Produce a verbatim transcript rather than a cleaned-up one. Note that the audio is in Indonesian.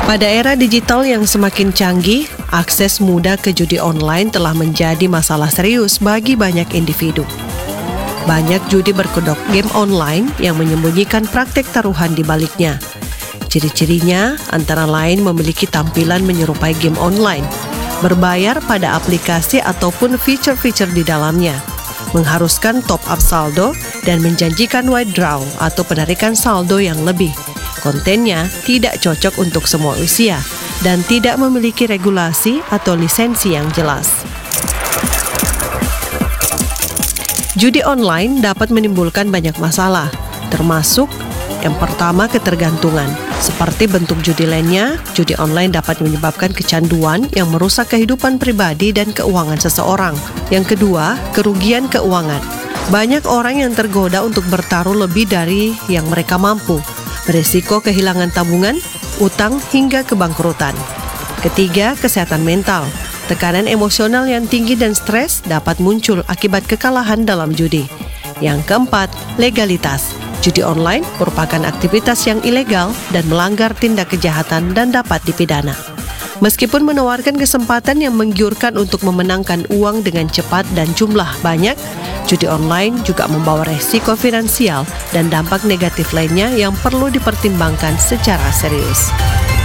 Pada era digital yang semakin canggih, akses mudah ke judi online telah menjadi masalah serius bagi banyak individu. Banyak judi berkedok game online yang menyembunyikan praktek taruhan di baliknya. Ciri-cirinya antara lain memiliki tampilan menyerupai game online, berbayar pada aplikasi ataupun fitur-fitur di dalamnya, mengharuskan top-up saldo, dan menjanjikan withdraw atau penarikan saldo yang lebih. Kontennya tidak cocok untuk semua usia dan tidak memiliki regulasi atau lisensi yang jelas. Judi online dapat menimbulkan banyak masalah, termasuk yang pertama ketergantungan. Seperti bentuk judi lainnya, judi online dapat menyebabkan kecanduan yang merusak kehidupan pribadi dan keuangan seseorang. Yang kedua, kerugian keuangan. Banyak orang yang tergoda untuk bertaruh lebih dari yang mereka mampu, berisiko kehilangan tabungan, utang, hingga kebangkrutan. Ketiga, kesehatan mental. Tekanan emosional yang tinggi dan stres dapat muncul akibat kekalahan dalam judi. Yang keempat, legalitas. Judi online merupakan aktivitas yang ilegal dan melanggar tindak kejahatan dan dapat dipidana. Meskipun menawarkan kesempatan yang menggiurkan untuk memenangkan uang dengan cepat dan jumlah banyak, judi online juga membawa resiko finansial dan dampak negatif lainnya yang perlu dipertimbangkan secara serius.